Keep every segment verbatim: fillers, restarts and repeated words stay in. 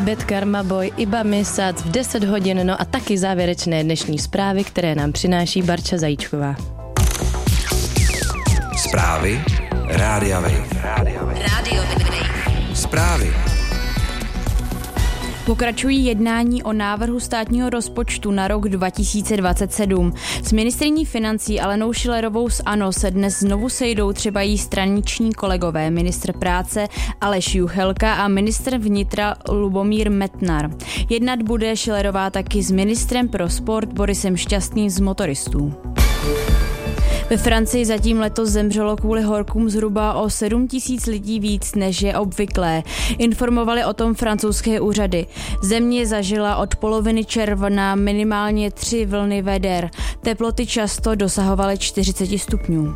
Bad Karma Boy, Iba Misac v deset hodin, no a taky závěrečné dnešní zprávy, které nám přináší Barča Zajíčková. Zprávy Rádia Wave. Rádio Wave. Zprávy. Pokračují jednání o návrhu státního rozpočtu na rok dva tisíce dvacet sedm. S ministryní financí Alenou Schillerovou z ANO se dnes znovu sejdou třeba jí straniční kolegové, ministr práce Aleš Juchelka a ministr vnitra Lubomír Metnar. Jednat bude Schillerová taky s ministrem pro sport Borisem Šťastným z motoristů. Ve Francii zatím letos zemřelo kvůli horkům zhruba o sedm tisíc lidí víc, než je obvyklé. Informovali o tom francouzské úřady. Země zažila od poloviny června minimálně tři vlny veder. Teploty často dosahovaly čtyřicet stupňů.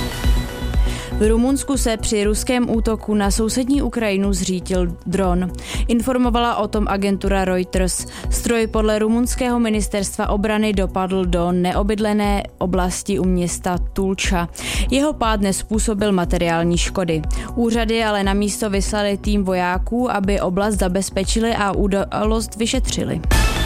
V Rumunsku se při ruském útoku na sousední Ukrajinu zřítil dron. Informovala o tom agentura Reuters. Stroj podle rumunského ministerstva obrany dopadl do neobydlené oblasti u města Tulča. Jeho pád nezpůsobil materiální škody. Úřady ale na místo vyslali tým vojáků, aby oblast zabezpečili a událost vyšetřili.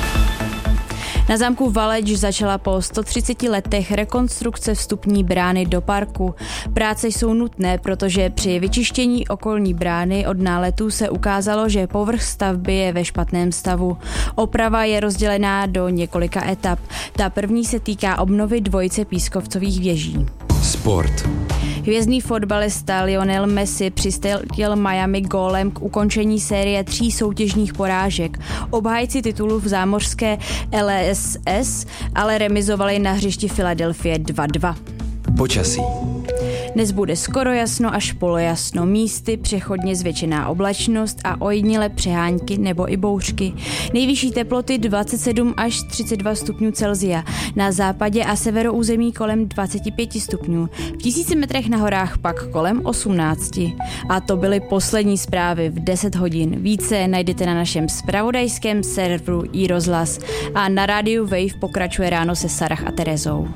Na zámku Valeč začala po sto třiceti letech rekonstrukce vstupní brány do parku. Práce jsou nutné, protože při vyčištění okolní brány od náletů se ukázalo, že povrch stavby je ve špatném stavu. Oprava je rozdělená do několika etap. Ta první se týká obnovy dvojice pískovcových věží. Sport. Hvězdný fotbalista Lionel Messi přistrelil Miami gólem k ukončení série tří soutěžních porážek. Obhájci titulu v zámořské L S S ale remizovali na hřišti Filadelfie dva dva. Počasí. Dnes bude skoro jasno až polojasno, místy přechodně zvětšená oblačnost a ojediněle přehánky nebo i bouřky. Nejvyšší teploty dvacet sedm až třicet dva stupňů Celsia, na západě a severoúzemí kolem dvacet pět stupňů, v tisíci metrech na horách pak kolem osmnáct. A to byly poslední zprávy v deset hodin. Více najdete na našem zpravodajském serveru iRozhlas a na rádiu Wave pokračuje ráno se Sarah a Terezou.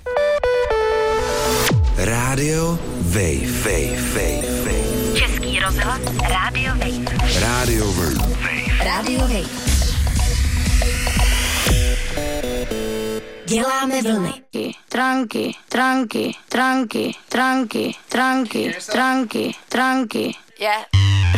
Rádio Wave. Wave. Wave. Wave. Český rozhlas Rádio Wave. Rádio Wave. Rádio Wave. Děláme vlny. Tranky, tranky, tranky, tranky, tranky, tranky, tranky. Yeah.